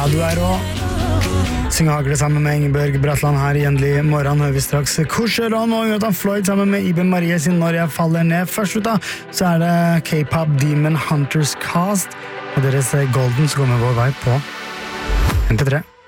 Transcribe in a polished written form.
du Synge Hagle sammen med Ingeborg Bratland her i Endelig morgen hører vi straks Courcheron og Jonathan Floyd sammen med Iben Marie sin Når jeg faller ned. Først ut da, så det K-pop Demon Hunters Cast og deres Golden som kommer vår vei på MP3.